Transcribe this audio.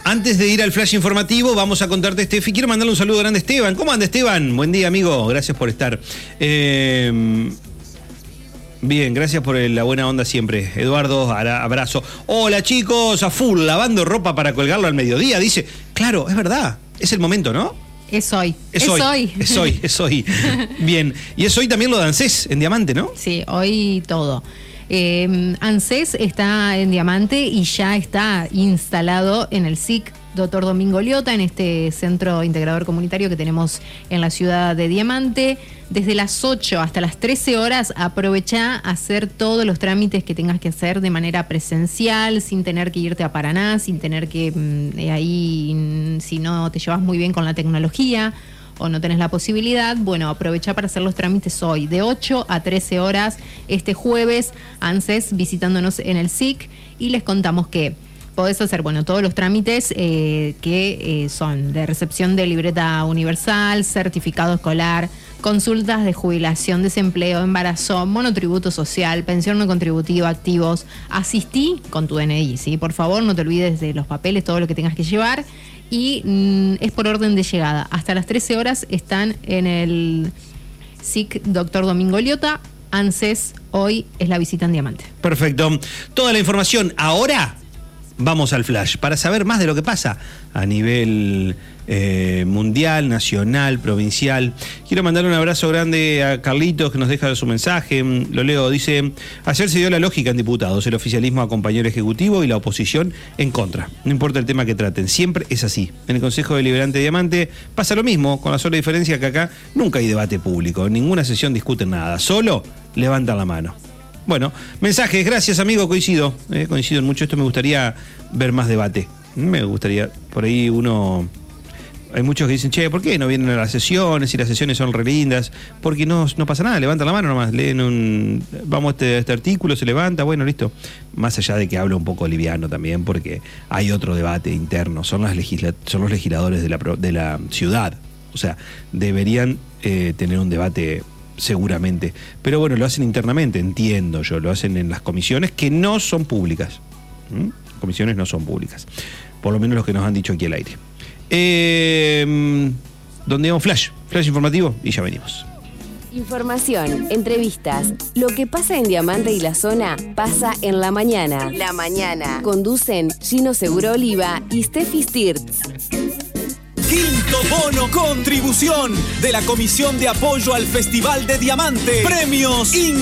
Antes de ir al flash informativo, vamos a contarte, Steffi. Quiero mandarle un saludo grande a Esteban. ¿Cómo anda, Esteban? Buen día, amigo. Gracias por estar. Bien, gracias por la buena onda siempre. Eduardo, abrazo. Hola, chicos, a full, lavando ropa para colgarlo al mediodía. Dice, claro, es verdad. Es el momento, ¿no? Es hoy. Es hoy. Bien. Y es hoy también lo de ANSES en Diamante, ¿no? Sí, hoy todo. ANSES está en Diamante y ya está instalado en el SIC Dr. Domingo Liotta, en este centro integrador comunitario que tenemos en la ciudad de Diamante. Desde las 8 hasta las 13 horas aprovechá a hacer todos los trámites que tengas que hacer de manera presencial, sin tener que irte a Paraná, sin tener que si no te llevas muy bien con la tecnología o no tenés la posibilidad, bueno, aprovecha para hacer los trámites hoy, de 8 a 13 horas, este jueves, ANSES visitándonos en el SIC, y les contamos que podés hacer, bueno, todos los trámites que son de recepción de libreta universal, certificado escolar, consultas de jubilación, desempleo, embarazo, monotributo social, pensión no contributiva, activos. Asistí con tu DNI, ¿sí? Por favor, no te olvides de los papeles, todo lo que tengas que llevar. Y es por orden de llegada. Hasta las 13 horas están en el SIC Dr. Domingo Liotta. ANSES, hoy es la visita en Diamante. Perfecto. Toda la información ahora. Vamos al flash para saber más de lo que pasa a nivel mundial, nacional, provincial. Quiero mandarle un abrazo grande a Carlitos, que nos deja su mensaje. Lo leo, dice: ayer se dio la lógica en diputados. El oficialismo acompañó al Ejecutivo y la oposición en contra. No importa el tema que traten, siempre es así. En el Consejo Deliberante de Diamante pasa lo mismo, con la sola diferencia que acá nunca hay debate público. En ninguna sesión discuten nada, solo levantan la mano. Bueno, mensajes, gracias, amigo, coincido en mucho esto. Me gustaría ver más debate. Me gustaría, por ahí hay muchos que dicen, che, ¿por qué no vienen a las sesiones? Si las sesiones son re lindas, porque no pasa nada, levantan la mano nomás, leen vamos a este artículo, se levanta, bueno, listo. Más allá de que hablo un poco liviano también, porque hay otro debate interno, son los legisladores de la ciudad, o sea, deberían tener un debate seguramente, pero bueno, lo hacen internamente, entiendo yo, lo hacen en las comisiones que no son públicas. Comisiones no son públicas, por lo menos los que nos han dicho aquí al aire. Donde vamos flash informativo y ya venimos. Información, entrevistas, lo que pasa en Diamante y la zona pasa en La Mañana. La Mañana. Conducen Gino Seguro Oliva y Steffi Stirtz. Quinto bono contribución de la Comisión de Apoyo al Festival de Diamante. Premios